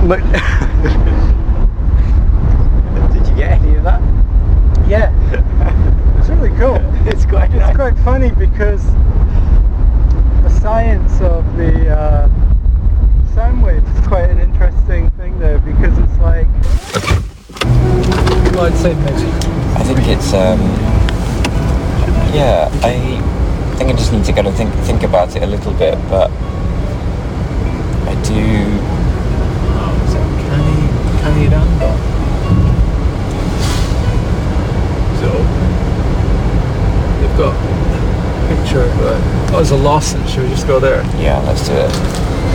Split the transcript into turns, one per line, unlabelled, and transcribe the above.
But did you get any of that?
Yeah. It's really cool.
It's quite nice.
It's quite funny because the science of the sound waves is quite an interesting thing there, because it's like... Well, I'd say maybe.
I think it's yeah, I think I just need to kind of think about it a little bit, but I do.
Oh, is it Canny Randall? So they've got a picture, but oh, there's a Lawson. Should we just go there?
Yeah, let's do it.